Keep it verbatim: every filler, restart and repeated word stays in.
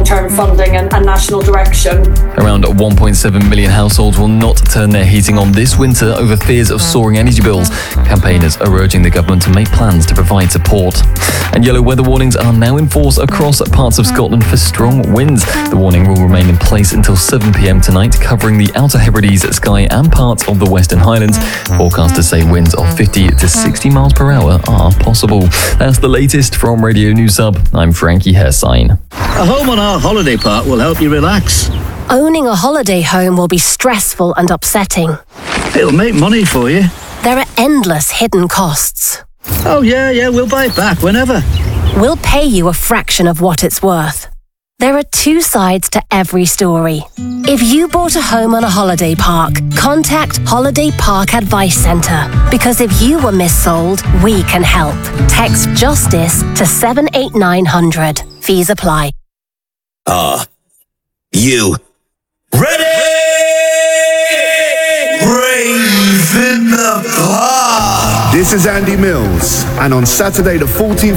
long-term funding and, and national direction. Around one point seven million households will not turn their heating on this winter over fears of soaring energy bills. Campaigners are urging the government to make plans to provide support. And yellow weather warnings are now in force across parts of Scotland for strong winds. The warning will remain in place until seven p.m. tonight, covering the Outer Hebrides, Skye and parts of the Western Highlands. Forecasters say winds of fifty to sixty miles per hour are possible. That's the latest from Radio News Hub. I'm Frankie Hersign. A home on our holiday park will help you relax. Owning a holiday home will be stressful and upsetting. It'll make money for you. There are endless hidden costs. Oh yeah, yeah, we'll buy it back whenever. We'll pay you a fraction of what it's worth. There are two sides to every story. If you bought a home on a holiday park, contact Holiday Park Advice Centre. Because if you were missold, we can help. Text JUSTICE to seven eight nine hundred. Fees apply. Are uh, you ready? Rave in the park. This is Andy Mills, and on Saturday the fourteenth